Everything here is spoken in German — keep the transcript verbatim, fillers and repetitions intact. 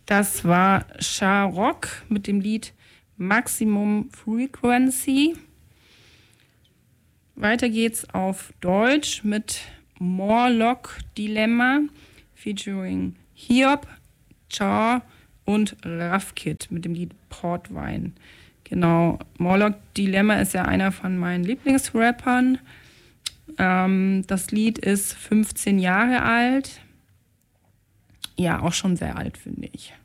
Das war Sharrock mit dem Lied Maximum Frequency. Weiter geht's auf Deutsch mit Morlock Dilemma featuring Hiob, Char und Raffkid mit dem Lied Portwein. Genau, Morlock Dilemma ist ja einer von meinen Lieblingsrappern. Ähm, das Lied ist fünfzehn Jahre alt. Ja, auch schon sehr alt, finde ich.